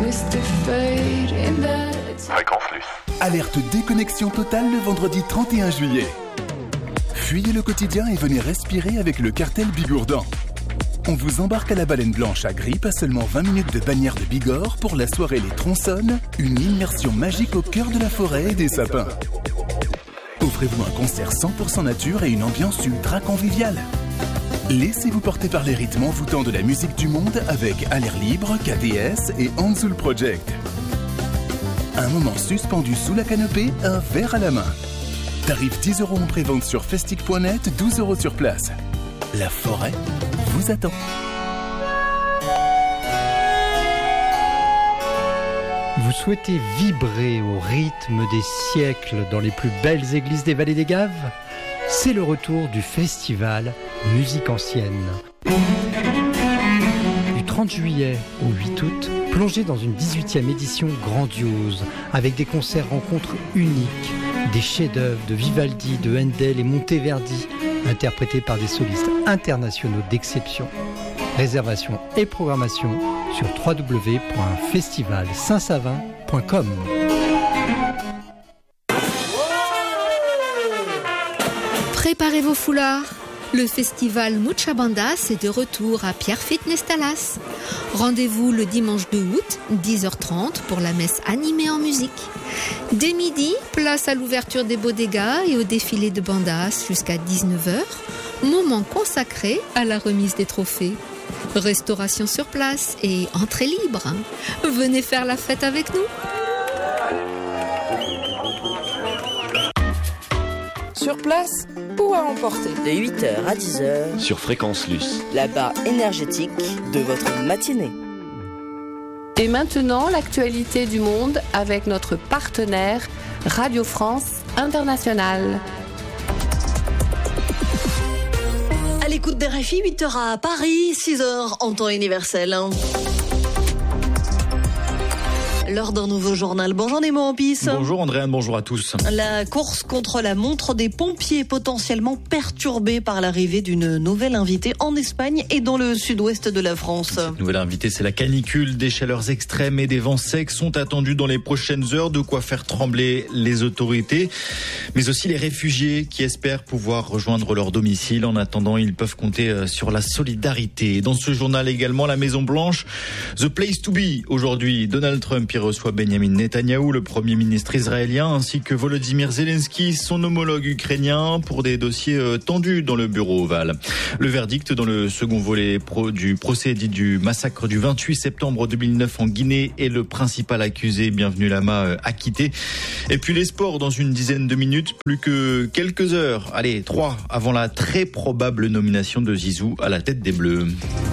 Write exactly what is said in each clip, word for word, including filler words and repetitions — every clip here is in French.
Fréquence Luce. Alerte déconnexion totale le vendredi trente et un juillet. Fuyez le quotidien et venez respirer avec le cartel Bigourdan. On vous embarque à la Baleine Blanche à Grippe à seulement vingt minutes de Bagnères de Bigorre pour la soirée Les Tronçonnes, une immersion magique au cœur de la forêt et des sapins. Offrez-vous un concert cent pour cent nature et une ambiance ultra conviviale. Laissez-vous porter par les rythmes envoûtants de la musique du monde avec À l'air libre, K D S et Anzul Project. Un moment suspendu sous la canopée, un verre à la main. Tarif dix euros en prévente sur festic point net, douze euros sur place. La forêt vous attend. Vous souhaitez vibrer au rythme des siècles dans les plus belles églises des vallées des Gaves ? C'est le retour du festival Musique Ancienne. Du trente juillet au huit août, plongez dans une dix-huitième édition grandiose, avec des concerts rencontres uniques, des chefs-d'œuvre de Vivaldi, de Handel et Monteverdi, interprétés par des solistes internationaux d'exception. Réservation et programmation sur w w w point festival saint savin point com. Préparez vos foulards. Le festival Mucha Bandas est de retour à Pierrefitte Nestalas. Rendez-vous le dimanche deux août, dix heures trente, pour la messe animée en musique. Dès midi, place à l'ouverture des bodegas et au défilé de bandas jusqu'à dix-neuf heures, moment consacré à la remise des trophées. Restauration sur place et entrée libre. Venez faire la fête avec nous. Sur place ou à emporter. De huit heures à dix heures. Sur Fréquence Luce. La barre énergétique de votre matinée. Et maintenant, l'actualité du monde avec notre partenaire Radio France Internationale. À l'écoute des R F I, huit heures à Paris, six heures en temps universel. L'heure d'un nouveau journal. Bonjour Nemo Ampis. Bonjour Andréane, bonjour à tous. La course contre la montre des pompiers potentiellement perturbée par l'arrivée d'une nouvelle invitée en Espagne et dans le sud-ouest de la France. Cette nouvelle invitée, c'est la canicule. Des chaleurs extrêmes et des vents secs sont attendus dans les prochaines heures, de quoi faire trembler les autorités, mais aussi les réfugiés qui espèrent pouvoir rejoindre leur domicile. En attendant, ils peuvent compter sur la solidarité. Dans ce journal également, la Maison Blanche, The Place to Be. Aujourd'hui, Donald Trump y reçoit Benjamin Netanyahou, le Premier ministre israélien, ainsi que Volodymyr Zelensky, son homologue ukrainien, pour des dossiers tendus dans le bureau ovale. Le verdict dans le second volet pro du procès dit du massacre du vingt-huit septembre deux mille neuf en Guinée est le principal accusé, Bienvenu Lama, acquitté. Et puis les sports dans une dizaine de minutes, plus que quelques heures, allez, trois, avant la très probable nomination de Zizou à la tête des Bleus.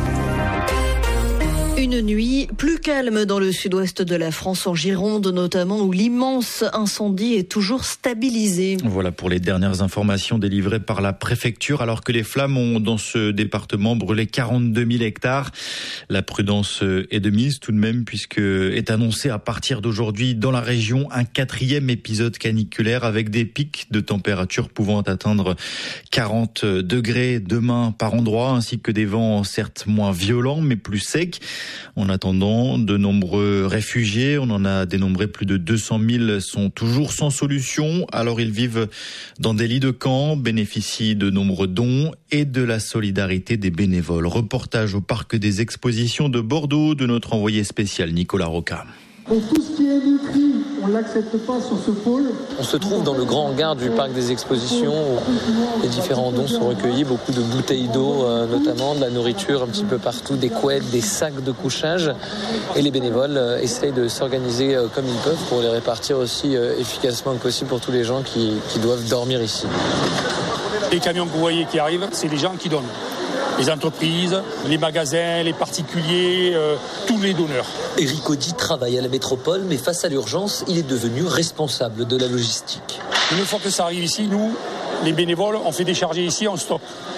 Une nuit plus calme dans le sud-ouest de la France, en Gironde notamment, où l'immense incendie est toujours stabilisé. Voilà pour les dernières informations délivrées par la préfecture, alors que les flammes ont dans ce département brûlé quarante-deux mille hectares. La prudence est de mise tout de même, puisque est annoncé à partir d'aujourd'hui dans la région un quatrième épisode caniculaire avec des pics de température pouvant atteindre quarante degrés demain par endroit, ainsi que des vents certes moins violents mais plus secs. En attendant, de nombreux réfugiés, on en a dénombré plus de deux cent mille, sont toujours sans solution. Alors ils vivent dans des lits de camp, bénéficient de nombreux dons et de la solidarité des bénévoles. Reportage au parc des expositions de Bordeaux de notre envoyé spécial Nicolas Roca. Donc tout ce qui est nutri, on ne l'accepte pas sur ce pôle. On se trouve dans le grand hangar du parc des expositions où les différents dons sont recueillis, beaucoup de bouteilles d'eau euh, notamment, de la nourriture un petit peu partout, des couettes, des sacs de couchage. Et les bénévoles euh, essayent de s'organiser euh, comme ils peuvent pour les répartir aussi euh, efficacement que possible pour tous les gens qui, qui doivent dormir ici. Les camions que vous voyez qui arrivent, c'est les gens qui donnent. Les entreprises, les magasins, les particuliers, euh, tous les donneurs. Éric Audy travaille à la métropole, mais face à l'urgence, il est devenu responsable de la logistique. Une fois que ça arrive ici, nous, les bénévoles, on fait décharger ici, on stoppe.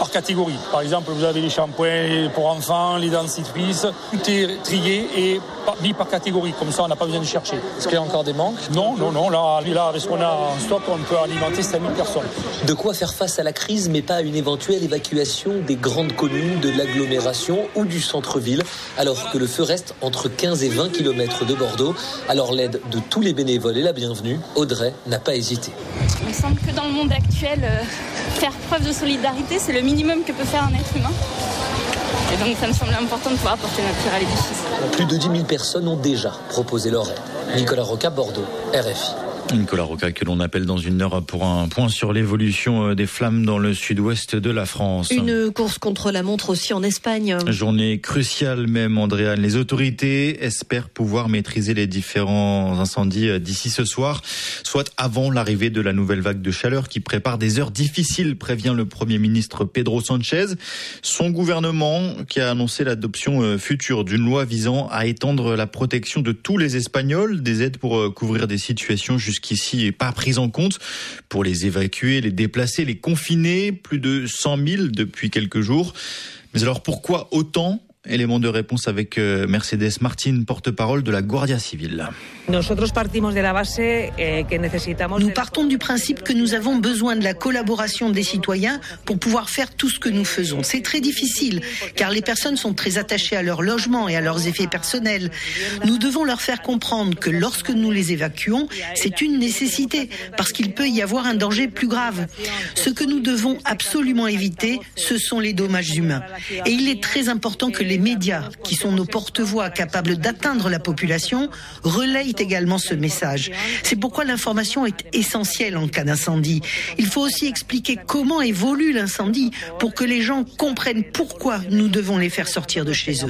par catégorie. Par exemple, vous avez les shampoings pour enfants, les dentifrices, tout est trié et mis par catégorie. Comme ça, on n'a pas besoin de chercher. Est-ce qu'il y a encore des manques ? Non, non, non. Là, là, avec ce qu'on a en stock, on peut alimenter cinq mille personnes. De quoi faire face à la crise, mais pas à une éventuelle évacuation des grandes communes, de l'agglomération ou du centre-ville, alors que le feu reste entre quinze et vingt kilomètres de Bordeaux. Alors l'aide de tous les bénévoles est la bienvenue. Audrey n'a pas hésité. Il me semble que dans le monde actuel, euh, faire preuve de solidarité, c'est le minimum que peut faire un être humain. Et donc ça me semble important de pouvoir apporter ma pierre à l'édifice. Plus de dix mille personnes ont déjà proposé leur aide. Nicolas Roca, Bordeaux, R F I. Nicolas Roca que l'on appelle dans une heure pour un point sur l'évolution des flammes dans le sud-ouest de la France. Une course contre la montre aussi en Espagne. Journée cruciale même, Andréane. Les autorités espèrent pouvoir maîtriser les différents incendies d'ici ce soir, soit avant l'arrivée de la nouvelle vague de chaleur qui prépare des heures difficiles, prévient le Premier ministre Pedro Sánchez. Son gouvernement qui a annoncé l'adoption future d'une loi visant à étendre la protection de tous les Espagnols, des aides pour couvrir des situations jusqu'à Jusqu'ici n'est pas prise en compte pour les évacuer, les déplacer, les confiner, plus de cent mille depuis quelques jours. Mais alors pourquoi autant ? Élément de réponse avec Mercedes Martin, porte-parole de la Guardia Civile. Nous partons du principe que nous avons besoin de la collaboration des citoyens pour pouvoir faire tout ce que nous faisons. C'est très difficile, car les personnes sont très attachées à leur logement et à leurs effets personnels. Nous devons leur faire comprendre que lorsque nous les évacuons, c'est une nécessité, parce qu'il peut y avoir un danger plus grave. Ce que nous devons absolument éviter, ce sont les dommages humains. Et il est très important que les médias, qui sont nos porte-voix capables d'atteindre la population, relayent également ce message. C'est pourquoi l'information est essentielle en cas d'incendie. Il faut aussi expliquer comment évolue l'incendie pour que les gens comprennent pourquoi nous devons les faire sortir de chez eux.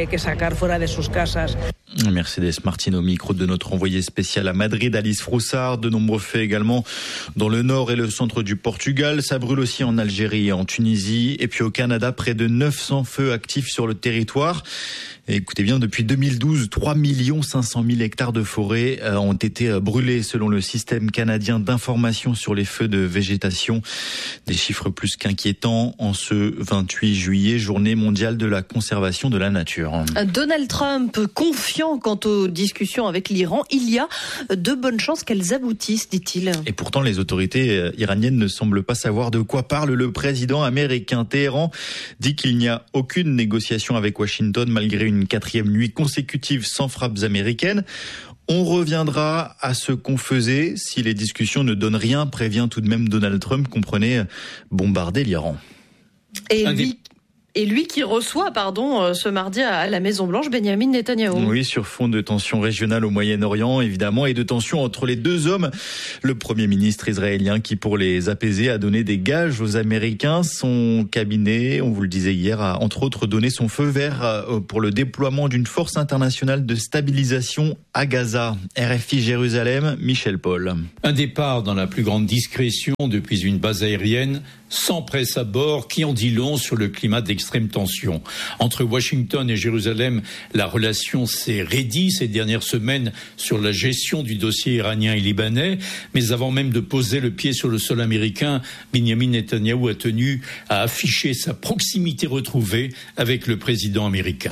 Mercedes Martin au micro de notre envoyé spécial à Madrid, Alice Froussard. De nombreux faits également dans le nord et le centre du Portugal. Ça brûle aussi en Algérie et en Tunisie. Et puis au Canada, près de neuf cents feux actifs sur le territoire. Et écoutez bien, depuis deux mille douze, trois millions cinq cent mille hectares de forêt ont été brûlés selon le système canadien d'information sur les feux de végétation. Des chiffres plus qu'inquiétants en ce vingt-huit juillet, journée mondiale de la conservation de la nature. Donald Trump, confiant quant aux discussions avec l'Iran, il y a de bonnes chances qu'elles aboutissent, dit-il. Et pourtant, les autorités iraniennes ne semblent pas savoir de quoi parle le président américain. Téhéran dit qu'il n'y a aucune négociation avec Washington malgré une Une quatrième nuit consécutive sans frappes américaines. On reviendra à ce qu'on faisait si les discussions ne donnent rien, prévient tout de même Donald Trump, comprenez, bombarder l'Iran. Et lui, et lui qui reçoit, pardon, ce mardi à la Maison-Blanche, Benjamin Netanyahou. Oui, sur fond de tensions régionales au Moyen-Orient, évidemment, et de tensions entre les deux hommes. Le Premier ministre israélien qui, pour les apaiser, a donné des gages aux Américains. Son cabinet, on vous le disait hier, a entre autres donné son feu vert pour le déploiement d'une force internationale de stabilisation à Gaza. R F I Jérusalem, Michel Paul. Un départ dans la plus grande discrétion depuis une base aérienne, sans presse à bord, qui en dit long sur le climat d'extrême tension. Entre Washington et Jérusalem, la relation s'est raidie ces dernières semaines sur la gestion du dossier iranien et libanais, mais avant même de poser le pied sur le sol américain, Benjamin Netanyahou a tenu à afficher sa proximité retrouvée avec le président américain.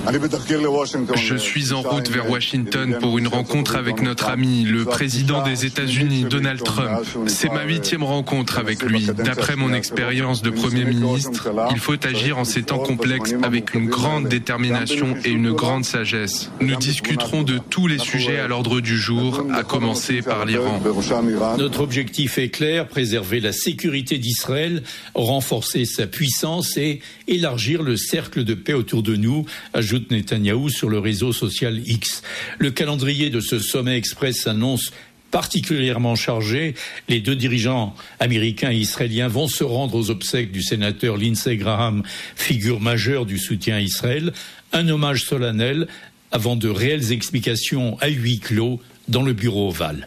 Je suis en route vers Washington pour une rencontre avec notre ami, le président des États-Unis, Donald Trump. C'est ma huitième rencontre avec lui. D'après mon expérience de Premier ministre, il faut agir en ces temps complexes avec une grande détermination et une grande sagesse. Nous discuterons de tous les sujets à l'ordre du jour, à commencer par l'Iran. Notre objectif est clair, préserver la sécurité d'Israël, renforcer sa puissance et élargir le cercle de paix autour de nous, ajoute Netanyahou sur le réseau social X. Le calendrier de ce sommet express s'annonce particulièrement chargé. Les deux dirigeants américains et israéliens vont se rendre aux obsèques du sénateur Lindsey Graham, figure majeure du soutien à Israël. Un hommage solennel avant de réelles explications à huis clos dans le bureau ovale.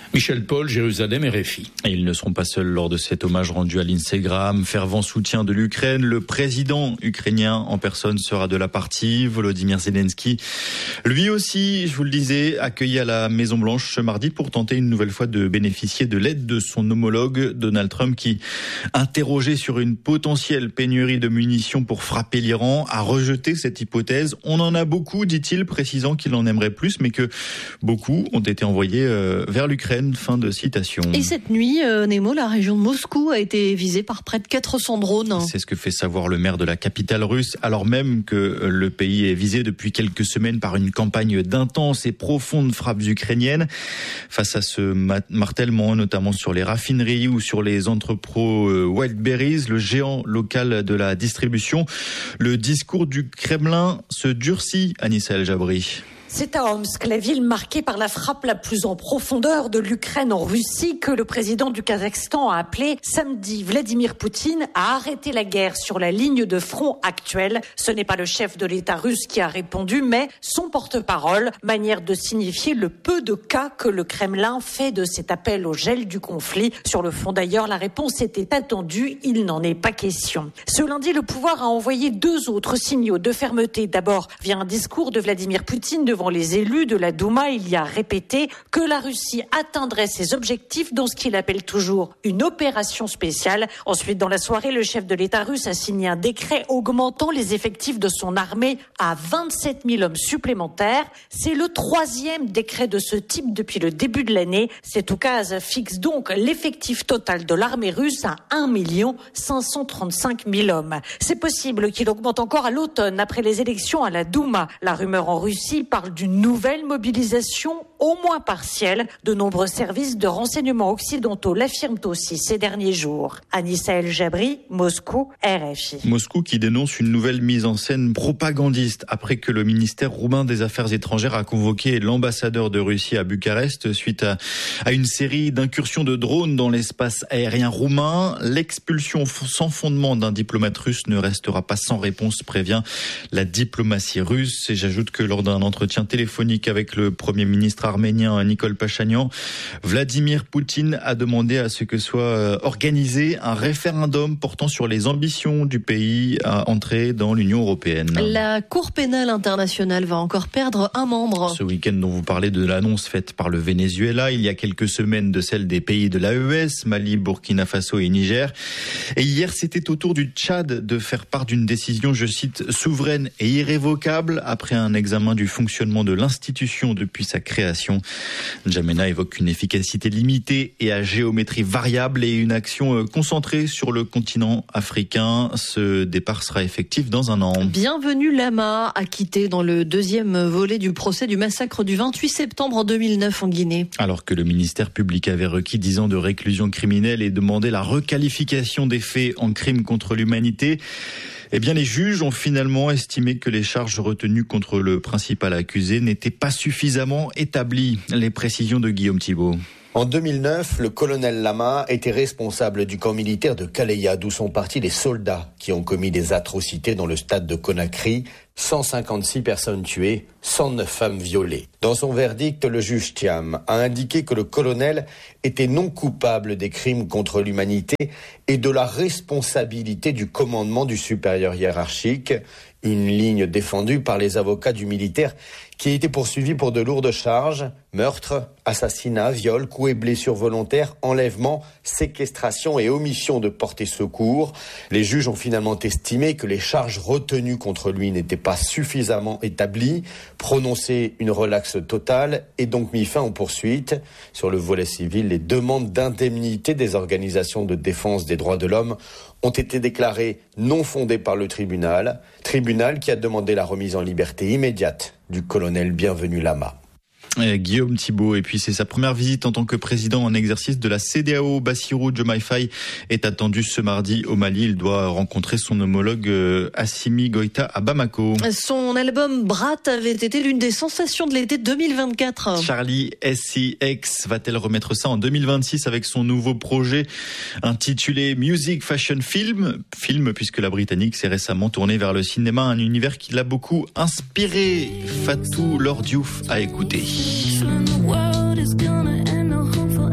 Michel Paul, Jérusalem, R F I. Et ils ne seront pas seuls lors de cet hommage rendu à Lindsey Graham. Fervent soutien de l'Ukraine, le président ukrainien en personne sera de la partie. Volodymyr Zelensky, lui aussi, je vous le disais, accueilli à la Maison-Blanche ce mardi pour tenter une nouvelle fois de bénéficier de l'aide de son homologue Donald Trump qui, interrogé sur une potentielle pénurie de munitions pour frapper l'Iran, a rejeté cette hypothèse. On en a beaucoup, dit-il, précisant qu'il en aimerait plus, mais que beaucoup ont été envoyés euh, vers l'Ukraine. Fin de citation. Et cette nuit, euh, Nemo, la région de Moscou a été visée par près de quatre cents drones. C'est ce que fait savoir le maire de la capitale russe, alors même que le pays est visé depuis quelques semaines par une campagne d'intenses et profondes frappes ukrainiennes. Face à ce martèlement, notamment sur les raffineries ou sur les entrepôts Wildberries, le géant local de la distribution, le discours du Kremlin se durcit, Anissa El Jabri. C'est à Omsk, la ville marquée par la frappe la plus en profondeur de l'Ukraine en Russie, que le président du Kazakhstan a appelé samedi Vladimir Poutine à arrêter la guerre sur la ligne de front actuelle. Ce n'est pas le chef de l'État russe qui a répondu, mais son porte-parole, manière de signifier le peu de cas que le Kremlin fait de cet appel au gel du conflit. Sur le fond d'ailleurs, la réponse était attendue, il n'en est pas question. Ce lundi, le pouvoir a envoyé deux autres signaux de fermeté. D'abord, via un discours de Vladimir Poutine devant les élus de la Douma, il y a répété que la Russie atteindrait ses objectifs dans ce qu'il appelle toujours une opération spéciale. Ensuite, dans la soirée, le chef de l'État russe a signé un décret augmentant les effectifs de son armée à vingt-sept mille hommes supplémentaires. C'est le troisième décret de ce type depuis le début de l'année. Cet oukase fixe donc l'effectif total de l'armée russe à un million cinq cent trente-cinq mille hommes. C'est possible qu'il augmente encore à l'automne après les élections à la Douma. La rumeur en Russie parle d'une nouvelle mobilisation, au moins partielle. De nombreux services de renseignement occidentaux l'affirment aussi ces derniers jours. Anissa El Jabri, Moscou, R F I. Moscou qui dénonce une nouvelle mise en scène propagandiste après que le ministère roumain des Affaires étrangères a convoqué l'ambassadeur de Russie à Bucarest suite à, à une série d'incursions de drones dans l'espace aérien roumain. L'expulsion sans fondement d'un diplomate russe ne restera pas sans réponse, prévient la diplomatie russe. Et j'ajoute que lors d'un entretien téléphonique avec le Premier ministre arménien Nikol Pachinian, Vladimir Poutine a demandé à ce que soit organisé un référendum portant sur les ambitions du pays à entrer dans l'Union européenne. La Cour pénale internationale va encore perdre un membre. Ce week-end dont vous parlez de l'annonce faite par le Venezuela, il y a quelques semaines de celle des pays de l'A E S, Mali, Burkina Faso et Niger. Et hier, c'était au tour du Tchad de faire part d'une décision, je cite, souveraine et irrévocable après un examen du fonctionnement de l'institution depuis sa création. N'Djamena évoque une efficacité limitée et à géométrie variable et une action concentrée sur le continent africain. Ce départ sera effectif dans un an. Bienvenue Lama, acquitté dans le deuxième volet du procès du massacre du vingt-huit septembre deux mille neuf en Guinée. Alors que le ministère public avait requis dix ans de réclusion criminelle et demandé la requalification des faits en crime contre l'humanité, eh bien, les juges ont finalement estimé que les charges retenues contre le principal accusé n'étaient pas suffisamment établies. Les précisions de Guillaume Thibault. En deux mille neuf, le colonel Lama était responsable du camp militaire de Kaleya, d'où sont partis les soldats qui ont commis des atrocités dans le stade de Conakry. cent cinquante-six personnes tuées, cent neuf femmes violées. Dans son verdict, le juge Thiam a indiqué que le colonel était non coupable des crimes contre l'humanité et de la responsabilité du commandement du supérieur hiérarchique, une ligne défendue par les avocats du militaire qui a été poursuivi pour de lourdes charges, meurtre, assassinat, viol, coups et blessures volontaires, enlèvement, séquestration et omission de porter secours. Les juges ont finalement estimé que les charges retenues contre lui n'étaient pas suffisamment établies, prononcé une relaxe totale et donc mis fin aux poursuites. Sur le volet civil, les demandes d'indemnité des organisations de défense des droits de l'homme ont été déclarées non fondées par le tribunal, tribunal qui a demandé la remise en liberté immédiate du colonel Bienvenu Lama. Et Guillaume Thibault, et puis c'est sa première visite en tant que président en exercice de la C D A O. Bassirou Diomaye Faye est attendu ce mardi au Mali. Il doit rencontrer son homologue Assimi Goïta à Bamako. Son album Brat avait été l'une des sensations de l'été deux mille vingt-quatre. Charlie S C X va-t-elle remettre ça en deux mille vingt-six avec son nouveau projet intitulé Music Fashion Film Film puisque la Britannique s'est récemment tournée vers le cinéma, un univers qui l'a beaucoup inspiré. Fatou Lord Diouf à écouter. The world is gonna end, no hope for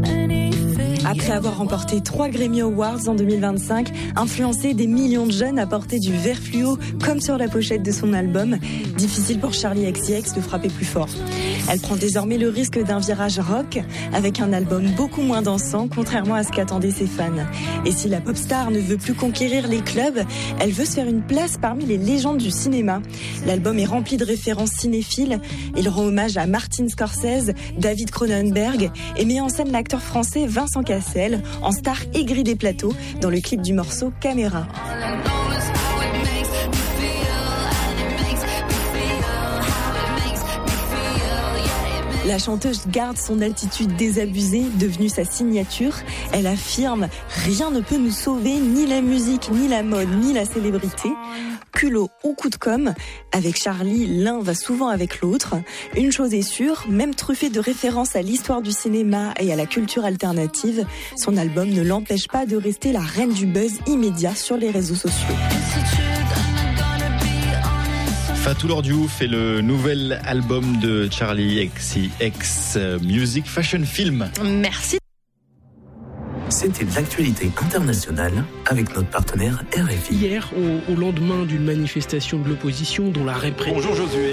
Après avoir remporté trois Grammy Awards en deux mille vingt-cinq, influencé des millions de jeunes à porter du vert fluo comme sur la pochette de son album, difficile pour Charli X C X de frapper plus fort. Elle prend désormais le risque d'un virage rock avec un album beaucoup moins dansant, contrairement à ce qu'attendaient ses fans. Et si la pop star ne veut plus conquérir les clubs, elle veut se faire une place parmi les légendes du cinéma. L'album est rempli de références cinéphiles. Il rend hommage à Martin Scorsese, David Cronenberg et met en scène l'acteur français Vincent Cassel en star aigri des plateaux dans le clip du morceau Caméra. La chanteuse garde son attitude désabusée, devenue sa signature. Elle affirme « Rien ne peut nous sauver, ni la musique, ni la mode, ni la célébrité ». Culot ou coup de com', avec Charli, l'un va souvent avec l'autre. Une chose est sûre, même truffé de références à l'histoire du cinéma et à la culture alternative, son album ne l'empêche pas de rester la reine du buzz immédiat sur les réseaux sociaux. Fatou Lordiouf est le nouvel album de Charli X C X, Music Fashion Film. Merci. C'était l'actualité internationale avec notre partenaire R F I. Hier, au, au lendemain d'une manifestation de l'opposition dont la répression... Bonjour Josué.